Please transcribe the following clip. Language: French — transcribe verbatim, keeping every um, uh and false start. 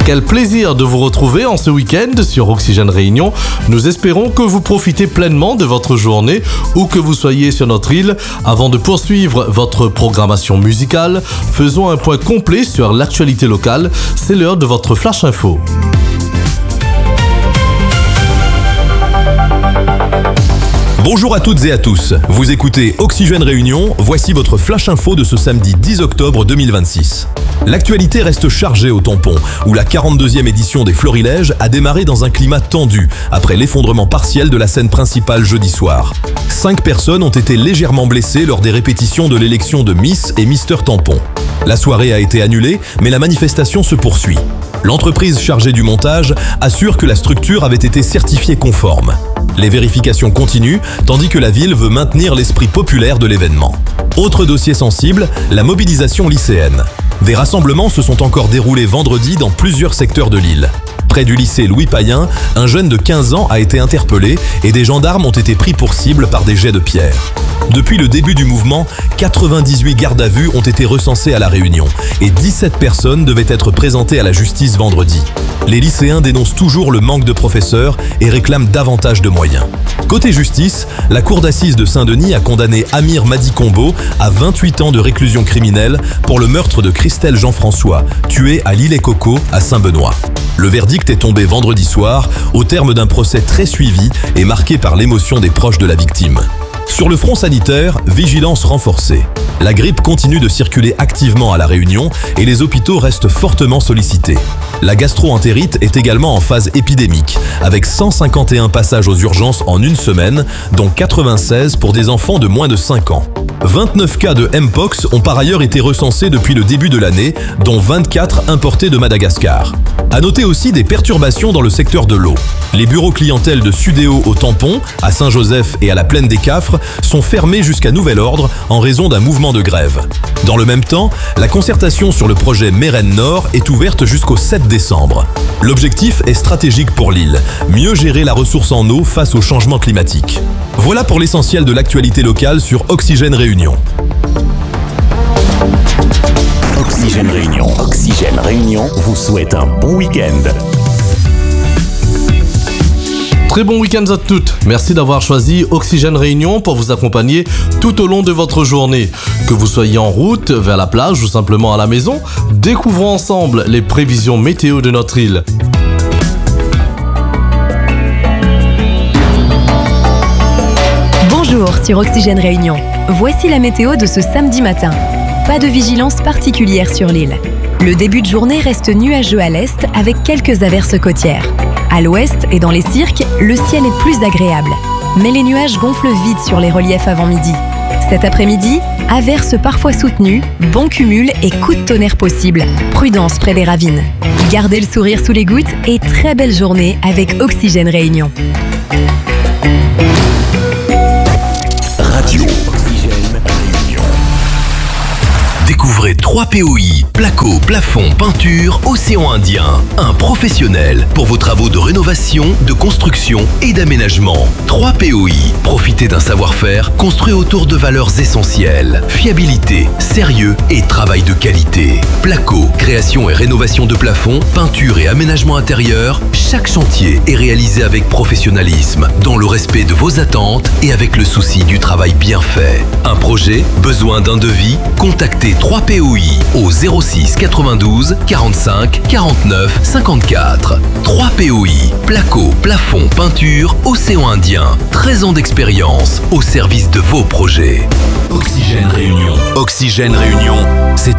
Quel plaisir de vous retrouver en ce week-end sur Oxygène Réunion. Nous espérons que vous profitez pleinement de votre journée où que vous soyez sur notre île. Avant de poursuivre votre programmation musicale, faisons un point complet sur l'actualité locale. C'est l'heure de votre Flash Info. Bonjour à toutes et à tous, vous écoutez Oxygène Réunion, voici votre Flash Info de ce samedi dix octobre deux mille vingt-six. L'actualité reste chargée au Tampon, où la quarante-deuxième édition des Florilèges a démarré dans un climat tendu, après l'effondrement partiel de la scène principale jeudi soir. Cinq personnes ont été légèrement blessées lors des répétitions de l'élection de Miss et Mister Tampon. La soirée a été annulée, mais la manifestation se poursuit. L'entreprise chargée du montage assure que la structure avait été certifiée conforme. Les vérifications continuent, tandis que la ville veut maintenir l'esprit populaire de l'événement. Autre dossier sensible, la mobilisation lycéenne. Des rassemblements se sont encore déroulés vendredi dans plusieurs secteurs de l'île. Près du lycée Louis Payen, un jeune de quinze ans a été interpellé et des gendarmes ont été pris pour cible par des jets de pierre. Depuis le début du mouvement, quatre-vingt-dix-huit gardes à vue ont été recensés à La Réunion et dix-sept personnes devaient être présentées à la justice vendredi. Les lycéens dénoncent toujours le manque de professeurs et réclament davantage de moyens. Côté justice, la cour d'assises de Saint-Denis a condamné Amir Madi-Combo à vingt-huit ans de réclusion criminelle pour le meurtre de Christelle Jean-François, tuée à l'île et Coco à Saint-Benoît. Le verdict est tombé vendredi soir, au terme d'un procès très suivi et marqué par l'émotion des proches de la victime. Sur le front sanitaire, vigilance renforcée. La grippe continue de circuler activement à La Réunion et les hôpitaux restent fortement sollicités. La gastro-entérite est également en phase épidémique, avec cent cinquante et un passages aux urgences en une semaine, dont quatre-vingt-seize pour des enfants de moins de cinq ans. vingt-neuf cas de Mpox ont par ailleurs été recensés depuis le début de l'année, dont vingt-quatre importés de Madagascar. À noter aussi des perturbations dans le secteur de l'eau. Les bureaux clientèle de Sudéo au Tampon, à Saint-Joseph et à la Plaine des Cafres sont fermés jusqu'à nouvel ordre en raison d'un mouvement de grève. Dans le même temps, la concertation sur le projet Mérène Nord est ouverte jusqu'au sept décembre. L'objectif est stratégique pour l'île, mieux gérer la ressource en eau face au changement climatique. Voilà pour l'essentiel de l'actualité locale sur Oxygène Réunion. Oxygène Réunion. Oxygène Réunion vous souhaite un bon week-end. Très bon week-end à toutes. Merci d'avoir choisi Oxygène Réunion pour vous accompagner tout au long de votre journée. Que vous soyez en route, vers la plage ou simplement à la maison, découvrons ensemble les prévisions météo de notre île. Bonjour sur Oxygène Réunion. Voici la météo de ce samedi matin. Pas de vigilance particulière sur l'île. Le début de journée reste nuageux à l'est avec quelques averses côtières. À l'ouest et dans les cirques, le ciel est plus agréable. Mais les nuages gonflent vite sur les reliefs avant midi. Cet après-midi, averses parfois soutenues, bon cumul et coups de tonnerre possibles. Prudence près des ravines. Gardez le sourire sous les gouttes et très belle journée avec Oxygène Réunion. Radio Oxygène Réunion. Découvrez trois P O I, placo, plafond, peinture, océan Indien. Un professionnel pour vos travaux de rénovation, de construction et d'aménagement. trois P O I, profitez d'un savoir-faire construit autour de valeurs essentielles. Fiabilité, sérieux et travail de qualité. Placo, création et rénovation de plafond, peinture et aménagement intérieur. Chaque chantier est réalisé avec professionnalisme, dans le respect de vos attentes et avec le souci du travail bien fait. Un projet, besoin d'un devis, contactez trois P O I au zéro six quatre-vingt-douze quarante-cinq quarante-neuf cinquante-quatre. trois P O I, placo, plafond, peinture, océan Indien. treize ans d'expérience au service de vos projets. Oxygène Réunion. Oxygène Réunion, c'est